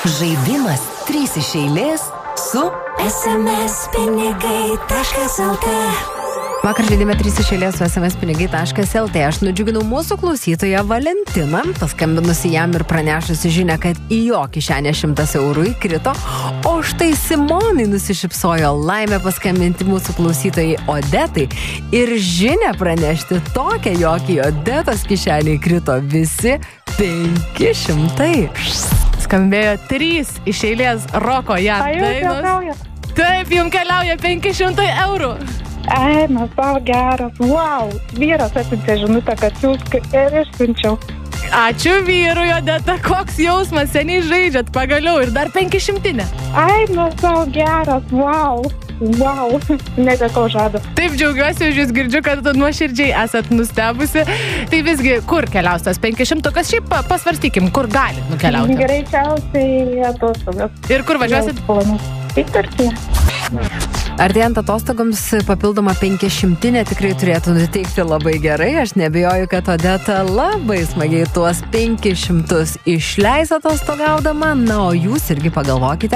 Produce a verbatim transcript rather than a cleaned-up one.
Žaidimas trys iš eilės su es em es pinigai taškas el tė. Vakar žaidėme trys iš eilės su es em es pinigai taškas el tė. Aš nudžiuginau mūsų klausytoją Valentiną, paskambinusi jam ir pranešusi žinią, kad į jo kišenę šimtas eurų įkrito, o štai Simonai nusišypsojo laimę paskambinti mūsų klausytojai Odetai ir žinią pranešti tokią, jog į Odetos kišenę įkrito visi penki šimtai. Skambėjo trys iš eilės roko jam dainos. Taip, jums keliauja penki šimtai eurų. Ai, mes tau geras, wow, vyras atsiuntė žinutę, kad siūsk ir išsiunčiau. Ačiū vyrui, Odeta, koks jausmas, seniai žaidžiat, pagaliau ir dar penki šimtinė. Ai, mes tau geras, wow, wow, netekau žadą. Taip džiaugiuosi už jūs, girdžiu, kad nuoširdžiai esat nustebusi. Tai visgi, kur keliaus tas penki šimtukas? Šiaip pasvarstykim, kur gali nukeliauti. Greičiausiai atostogas. Ir kur važiuosit? Į Turkiją. Artėjant atostogoms papildoma penkišimtinė tikrai turėtų nuteikti labai gerai. Aš nebejoju, kad Odeta labai smagiai tuos penkis šimtus išleis atostogaudama. Na, o jūs irgi pagalvokite,